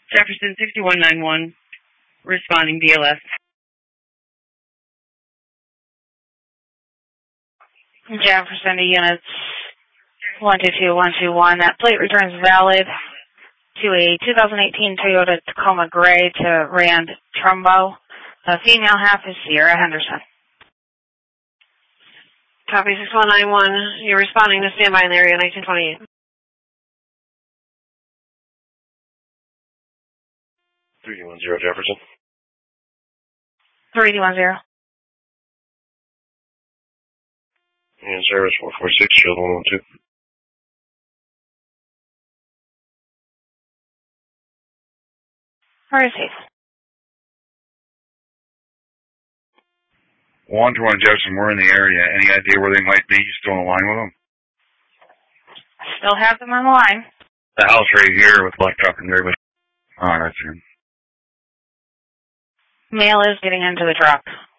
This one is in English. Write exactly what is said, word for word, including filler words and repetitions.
Jefferson sixty-one ninety-one, responding B L S. Jefferson to units one two two one two one. That plate returns valid to a two thousand eighteen Toyota Tacoma Gray to Rand Trumbo. The female half is Sierra Henderson. Copy six one nine one. You're responding to standby in the area nineteen twenty-eight. three one zero Jefferson. three one zero. And service four four six, shield one one two. Where is he? one two one Jefferson, we're in the area. Any idea where they might be? You still on the line with them? Still have them on the line. The house right here with black truck and everybody. Oh, that's him. Male is getting into the truck.